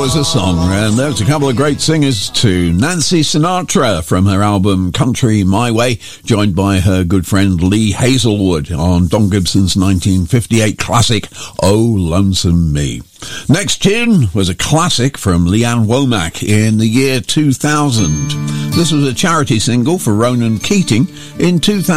was a song, and there's a couple of great singers too. Nancy Sinatra from her album Country My Way, joined by her good friend Lee Hazelwood on Don Gibson's 1958 classic, Oh Lonesome Me. Next tune was a classic from Leanne Womack in the year 2000. This was a charity single for Ronan Keating in 2000.